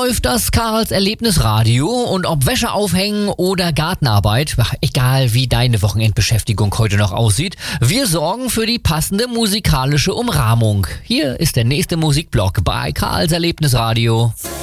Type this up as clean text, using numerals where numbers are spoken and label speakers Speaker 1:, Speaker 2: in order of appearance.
Speaker 1: läuft das Karls Erlebnisradio und ob Wäsche aufhängen oder Gartenarbeit, egal wie deine Wochenendbeschäftigung heute noch aussieht, wir sorgen für die passende musikalische Umrahmung. Hier ist der nächste Musikblock bei Karls Erlebnisradio.